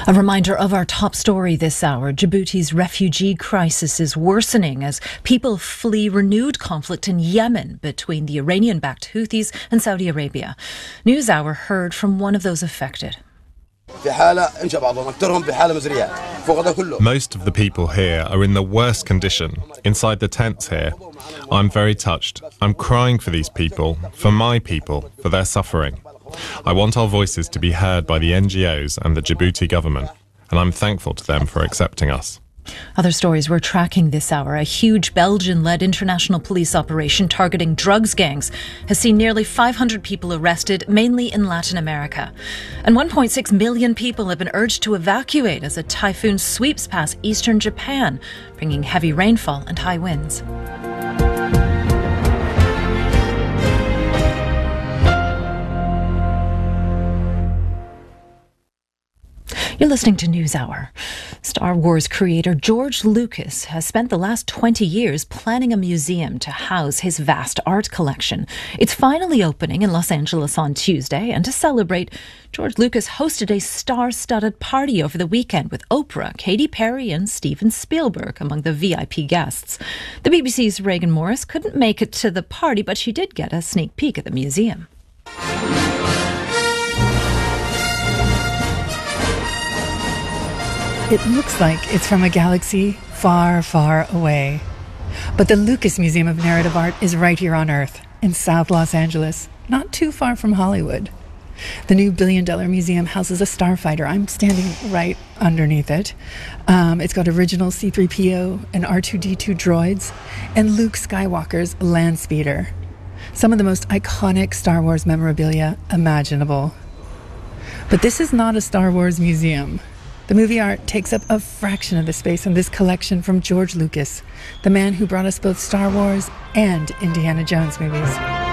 A reminder of our top story this hour. Djibouti's refugee crisis is worsening as people flee renewed conflict in Yemen between the Iranian-backed Houthis and Saudi Arabia. NewsHour heard from one of those affected. Most of the people here are in the worst condition, inside the tents here. I'm very touched. I'm crying for these people, for their suffering. I want our voices to be heard by the NGOs and the Djibouti government, and I'm thankful to them for accepting us. Other stories we're tracking this hour. A huge Belgian-led international police operation targeting drugs gangs has seen nearly 500 people arrested, mainly in Latin America. And 1.6 million people have been urged to evacuate as a typhoon sweeps past eastern Japan, bringing heavy rainfall and high winds. You're listening to NewsHour. Star Wars creator George Lucas has spent the last 20 years planning a museum to house his vast art collection. It's finally opening in Los Angeles on Tuesday, and to celebrate, George Lucas hosted a star-studded party over the weekend with Oprah, Katy Perry and Steven Spielberg among the VIP guests. The BBC's Reagan Morris couldn't make it to the party, but she did get a sneak peek at the museum. It looks like it's from a galaxy far, far away. But the Lucas Museum of Narrative Art is right here on Earth, in South Los Angeles, not too far from Hollywood. The new billion-dollar museum houses a starfighter. I'm standing right underneath it. It's got original C-3PO and R2-D2 droids, and Luke Skywalker's land speeder. Some of the most iconic Star Wars memorabilia imaginable. But this is not a Star Wars museum. The movie art takes up a fraction of the space in this collection from George Lucas, the man who brought us both Star Wars and Indiana Jones movies.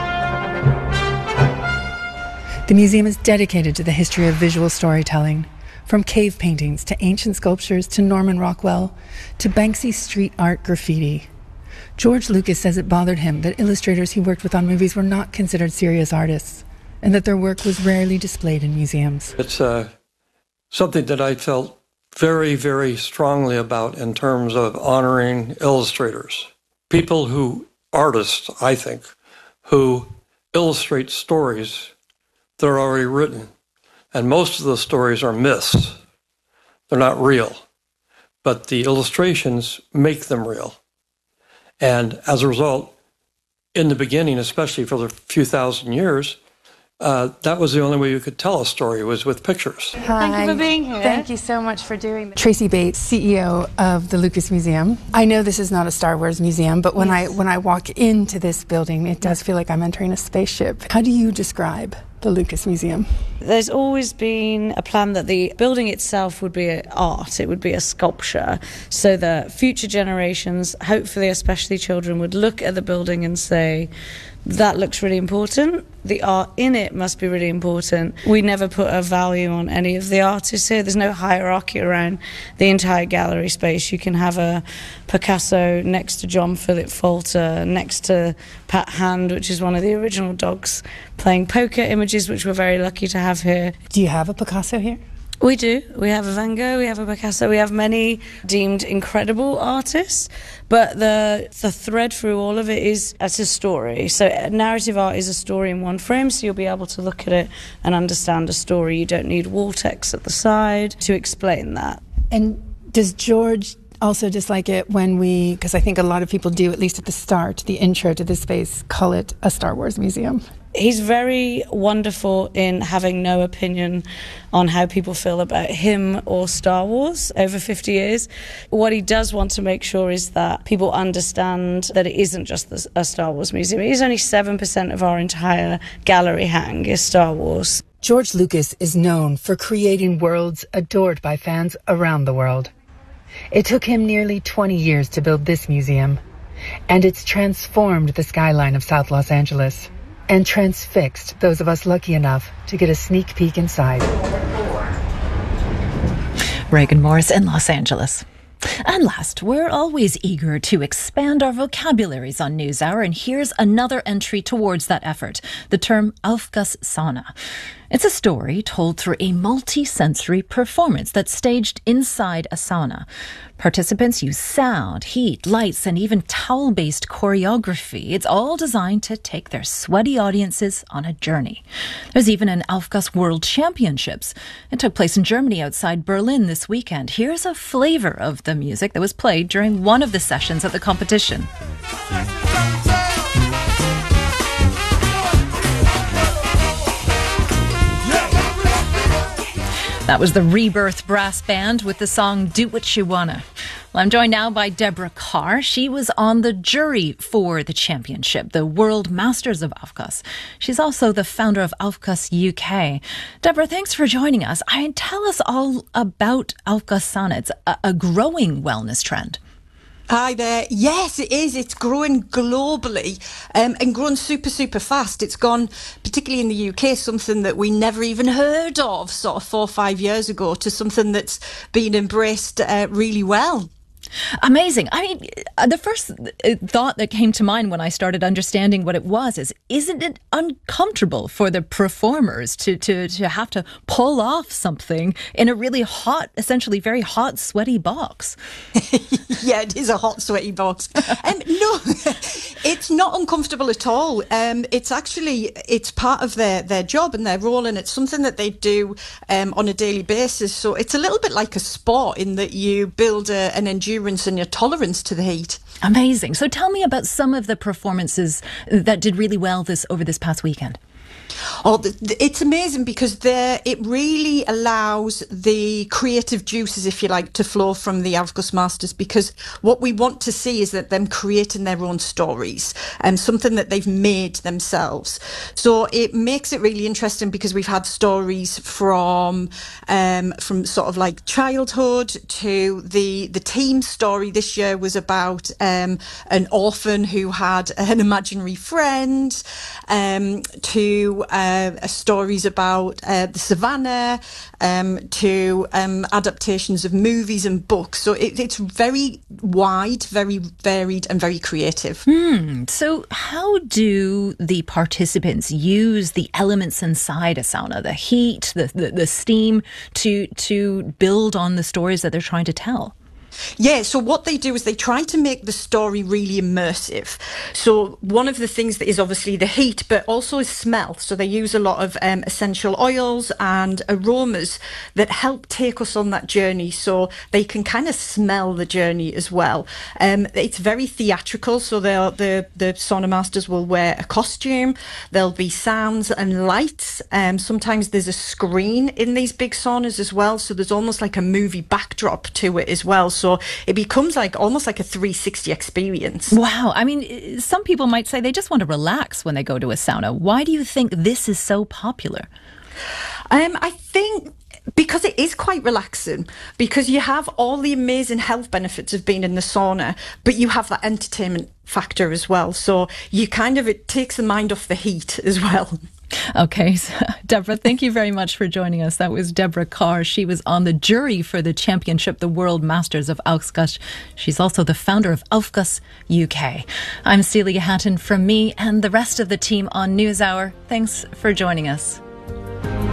The museum is dedicated to the history of visual storytelling, from cave paintings to ancient sculptures to Norman Rockwell to Banksy's street art graffiti. George Lucas says it bothered him that illustrators he worked with on movies were not considered serious artists, and that their work was rarely displayed in museums. It's something that I felt very, very strongly about in terms of honoring illustrators. Artists, I think, who illustrate stories that are already written. And most of the stories are myths. They're not real. But the illustrations make them real. And as a result, in the beginning, especially for the few thousand years, that was the only way you could tell a story, was with pictures. Hi. Thank you for being here. Thank you so much for doing this. Tracy Bates, CEO of the Lucas Museum. I know this is not a Star Wars museum, but when I walk into this building, it does feel like I'm entering a spaceship. How do you describe the Lucas Museum? There's always been a plan that the building itself would be art, it would be a sculpture, so that future generations, hopefully especially children, would look at the building and say, that looks really important. The art in it must be really important. We never put a value on any of the artists here. There's no hierarchy around the entire gallery space. You can have a Picasso next to John Philip Falter, next to Pat Hand, which is one of the original dogs playing poker images, which we're very lucky to have here. Do you have a Picasso here? We do. We have a Van Gogh, we have a Picasso, we have many deemed incredible artists, but the thread through all of it is as a story. So narrative art is a story in one frame, so you'll be able to look at it and understand a story. You don't need wall text at the side to explain that. And does George also dislike it when because I think a lot of people do, at least at the start, the intro to this space, call it a Star Wars museum? He's very wonderful in having no opinion on how people feel about him or Star Wars over 50 years. What he does want to make sure is that people understand that it isn't just a Star Wars museum. It is only 7% of our entire gallery hang is Star Wars. George Lucas is known for creating worlds adored by fans around the world. It took him nearly 20 years to build this museum, and it's transformed the skyline of South Los Angeles and transfixed those of us lucky enough to get a sneak peek inside. Reagan Morris in Los Angeles. And last, we're always eager to expand our vocabularies on NewsHour, and here's another entry towards that effort, the term Aufgusssauna. It's a story told through a multi-sensory performance that's staged inside a sauna. Participants use sound, heat, lights, and even towel-based choreography. It's all designed to take their sweaty audiences on a journey. There's even an Aufguss World Championships. It took place in Germany outside Berlin this weekend. Here's a flavor of the music that was played during one of the sessions at the competition. That was the Rebirth Brass Band with the song Do What You Wanna. Well, I'm joined now by Deborah Carr. She was on the jury for the championship, the World Masters of Aufguss. She's also the founder of Aufguss UK. Deborah, thanks for joining us. Tell us all about Aufguss sauna. It's a growing wellness trend. Hi there. Yes, it is. It's growing globally and growing super, super fast. It's gone, particularly in the UK, something that we never even heard of sort of 4 or 5 years ago to something that's been embraced really well. Amazing. I mean, the first thought that came to mind when I started understanding what it was is, isn't it uncomfortable for the performers to have to pull off something in a really hot, essentially very hot, sweaty box? Yeah, it is a hot, sweaty box. No, it's not uncomfortable at all. It's part of their job and their role, and it's something that they do on a daily basis. So it's a little bit like a sport in that you build an endurance and your tolerance to the heat. Amazing. So tell me about some of the performances that did really well over this past weekend. Oh, it's amazing because it really allows the creative juices, if you like, to flow from the Aufguss Masters, because what we want to see is that them creating their own stories and something that they've made themselves. So it makes it really interesting because we've had stories from sort of like childhood to the team story this year was about an orphan who had an imaginary friend, to stories about the savannah, to adaptations of movies and books. So it's very wide, very varied and very creative. So how do the participants use the elements inside a sauna, the heat, the steam, to build on the stories that they're trying to tell? Yeah, so what they do is they try to make the story really immersive. So one of the things that is obviously the heat, but also is smell. So they use a lot of essential oils and aromas that help take us on that journey, so they can kind of smell the journey as well. It's very theatrical, so the sauna masters will wear a costume. There'll be sounds and lights. Sometimes there's a screen in these big saunas as well, so there's almost like a movie backdrop to it as well. So it becomes almost like a 360 experience. Wow. I mean, some people might say they just want to relax when they go to a sauna. Why do you think this is so popular? I think because it is quite relaxing, because you have all the amazing health benefits of being in the sauna, but you have that entertainment factor as well. So it takes the mind off the heat as well. Okay, so Deborah, thank you very much for joining us. That was Deborah Carr. She was on the jury for the championship, the World Masters of Aufguss. She's also the founder of Aufguss UK. I'm Celia Hatton. From me and the rest of the team on NewsHour, thanks for joining us.